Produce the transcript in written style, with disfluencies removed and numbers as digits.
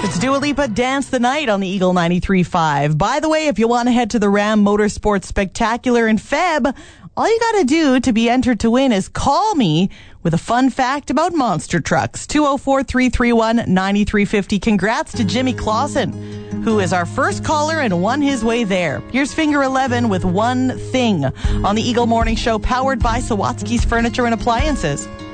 It's Dua Lipa, Dance the Night on the Eagle 93.5. By the way, if you want to head to the Ram Motorsports Spectacular in Feb, all you got to do to be entered to win is call me with a fun fact about monster trucks. 204-331-9350. Congrats to Jimmy Clausen, who is our first caller and won his way there. Here's Finger 11 with One Thing on the Eagle Morning Show, powered by Sawatsky's Furniture and Appliances.